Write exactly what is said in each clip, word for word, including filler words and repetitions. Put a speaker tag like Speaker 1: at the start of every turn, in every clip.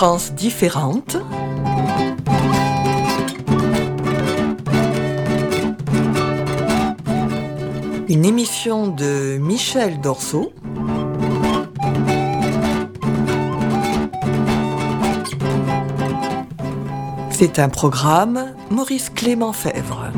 Speaker 1: France différente. Une émission de Michel Dorceau. C'est un programme Maurice Clément-Fèvre.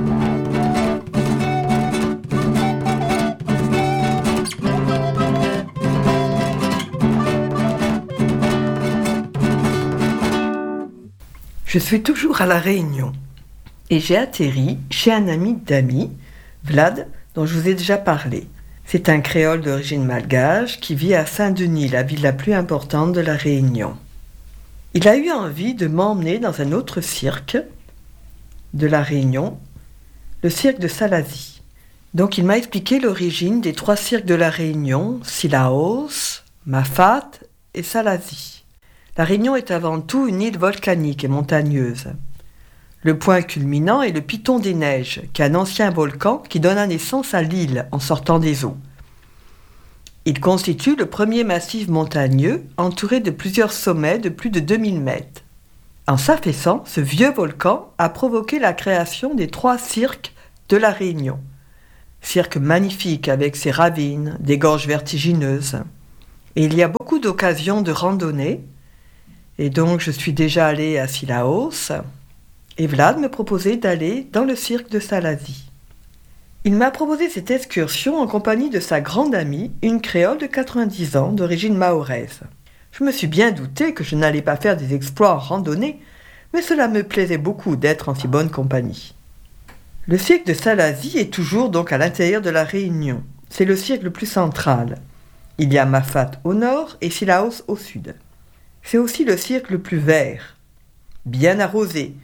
Speaker 1: Je suis toujours à La Réunion et j'ai atterri chez un ami d'amis, Vlad, dont je vous ai déjà parlé. C'est un créole d'origine malgache qui vit à Saint-Denis, la ville la plus importante de La Réunion. Il a eu envie de m'emmener dans un autre cirque de La Réunion, le cirque de Salazie. Donc il m'a expliqué l'origine des trois cirques de La Réunion, Cilaos, Mafat et Salazie. La Réunion est avant tout une île volcanique et montagneuse. Le point culminant est le Piton des Neiges, qui est un ancien volcan qui donna naissance à l'île en sortant des eaux. Il constitue le premier massif montagneux entouré de plusieurs sommets de plus de deux mille mètres. En s'affaissant, ce vieux volcan a provoqué la création des trois cirques de La Réunion. Cirque magnifique avec ses ravines, des gorges vertigineuses. Et il y a beaucoup d'occasions de randonnée. Et donc je suis déjà allée à Cilaos. Et Vlad me proposait d'aller dans le cirque de Salazie. Il m'a proposé cette excursion en compagnie de sa grande amie, une créole de quatre-vingt-dix ans d'origine mahoraise. Je me suis bien douté que je n'allais pas faire des exploits en randonnée, mais cela me plaisait beaucoup d'être en si bonne compagnie. Le cirque de Salazie est toujours donc à l'intérieur de La Réunion. C'est le cirque le plus central. Il y a Mafat au nord et Cilaos au sud. C'est aussi le cirque le plus vert, bien arrosé,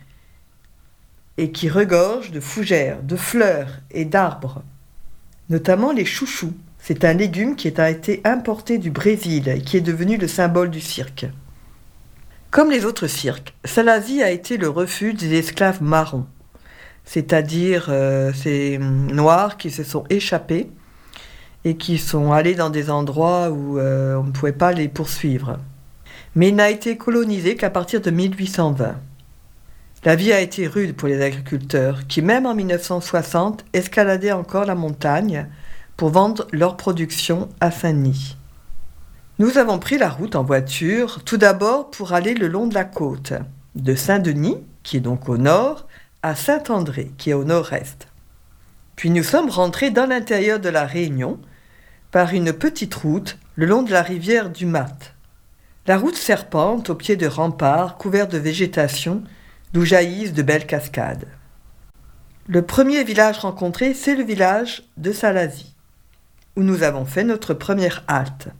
Speaker 1: et qui regorge de fougères, de fleurs et d'arbres, notamment les chouchous. C'est un légume qui a été importé du Brésil et qui est devenu le symbole du cirque. Comme les autres cirques, Salazie a été le refuge des esclaves marrons, c'est-à-dire euh, ces noirs qui se sont échappés et qui sont allés dans des endroits où euh, on ne pouvait pas les poursuivre. Mais il n'a été colonisé qu'à partir de mille huit cent vingt. La vie a été rude pour les agriculteurs, qui même en mille neuf cent soixante escaladaient encore la montagne pour vendre leur production à Saint-Denis. Nous avons pris la route en voiture, tout d'abord pour aller le long de la côte, de Saint-Denis, qui est donc au nord, à Saint-André, qui est au nord-est. Puis nous sommes rentrés dans l'intérieur de La Réunion par une petite route le long de la rivière du Mat. La route serpente au pied de remparts couverts de végétation, d'où jaillissent de belles cascades. Le premier village rencontré, c'est le village de Salazie, où nous avons fait notre première halte.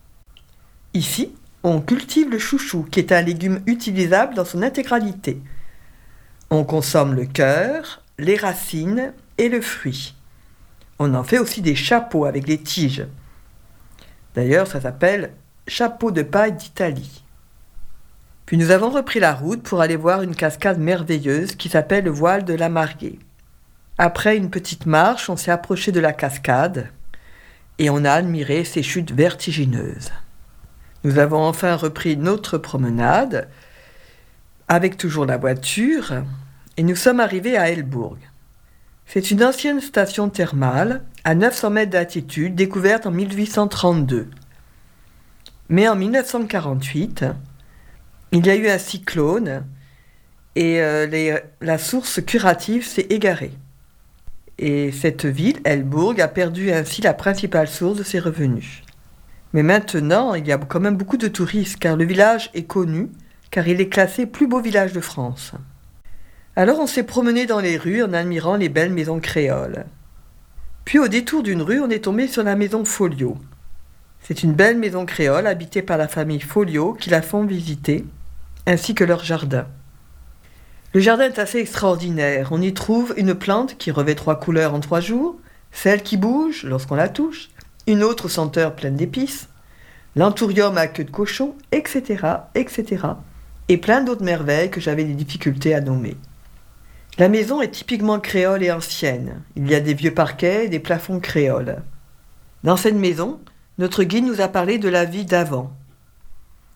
Speaker 1: Ici, on cultive le chouchou, qui est un légume utilisable dans son intégralité. On consomme le cœur, les racines et le fruit. On en fait aussi des chapeaux avec les tiges. D'ailleurs, ça s'appelle chapeau de paille d'Italie. Puis nous avons repris la route pour aller voir une cascade merveilleuse qui s'appelle le voile de la Marguée. Après une petite marche, on s'est approché de la cascade et on a admiré ses chutes vertigineuses. Nous avons enfin repris notre promenade avec toujours la voiture et nous sommes arrivés à Elbourg. C'est une ancienne station thermale à neuf cents mètres d'altitude découverte en mille huit cent trente-deux. Mais en mille neuf cent quarante-huit, il y a eu un cyclone et euh, les, la source curative s'est égarée. Et cette ville, Elbourg, a perdu ainsi la principale source de ses revenus. Mais maintenant, il y a quand même beaucoup de touristes car le village est connu, car il est classé plus beau village de France. Alors on s'est promené dans les rues en admirant les belles maisons créoles. Puis au détour d'une rue, on est tombé sur la maison Folio. C'est une belle maison créole habitée par la famille Folio qui la font visiter, ainsi que leur jardin. Le jardin est assez extraordinaire. On y trouve une plante qui revêt trois couleurs en trois jours, celle qui bouge lorsqu'on la touche, une autre senteur pleine d'épices, l'anthurium à queue de cochon, et cetera, et cetera, et plein d'autres merveilles que j'avais des difficultés à nommer. La maison est typiquement créole et ancienne. Il y a des vieux parquets et des plafonds créoles. Dans cette maison, notre guide nous a parlé de la vie d'avant.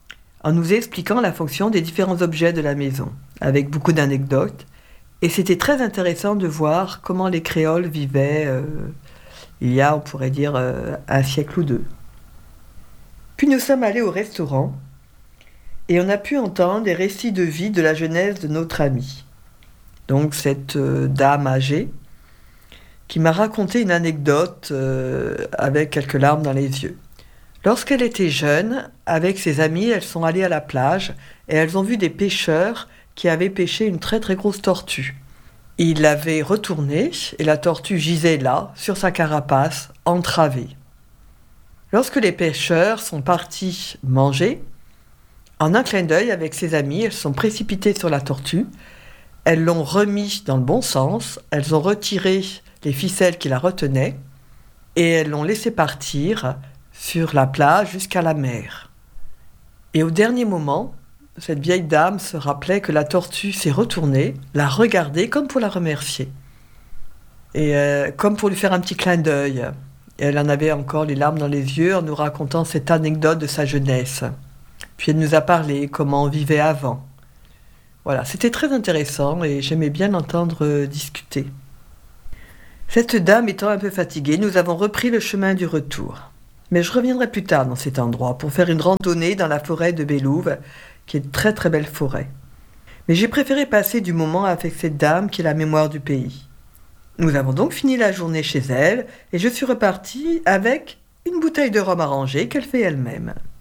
Speaker 1: en nous expliquant la fonction des différents objets de la maison, avec beaucoup d'anecdotes. Et c'était très intéressant de voir comment les créoles vivaient euh, il y a, on pourrait dire, euh, un siècle ou deux. Puis nous sommes allés au restaurant et on a pu entendre des récits de vie de la jeunesse de notre amie. Donc cette euh, dame âgée qui m'a raconté une anecdote euh, avec quelques larmes dans les yeux. Lorsqu'elle était jeune, avec ses amis, elles sont allées à la plage et elles ont vu des pêcheurs qui avaient pêché une très très grosse tortue. Ils l'avaient retournée et la tortue gisait là, sur sa carapace, entravée. Lorsque les pêcheurs sont partis manger, en un clin d'œil avec ses amis, elles sont précipitées sur la tortue, elles l'ont remis dans le bon sens, elles ont retiré les ficelles qui la retenaient et elles l'ont laissé partir sur la plage jusqu'à la mer. Et au dernier moment, cette vieille dame se rappelait que la tortue s'est retournée, l'a regardée comme pour la remercier. Et euh, comme pour lui faire un petit clin d'œil. Et elle en avait encore les larmes dans les yeux en nous racontant cette anecdote de sa jeunesse. Puis elle nous a parlé comment on vivait avant. Voilà, c'était très intéressant et j'aimais bien l'entendre euh, discuter. Cette dame étant un peu fatiguée, nous avons repris le chemin du retour. Mais je reviendrai plus tard dans cet endroit pour faire une randonnée dans la forêt de Bélouve, qui est une très très belle forêt. Mais j'ai préféré passer du moment avec cette dame qui est la mémoire du pays. Nous avons donc fini la journée chez elle et je suis repartie avec une bouteille de rhum arrangé qu'elle fait elle-même.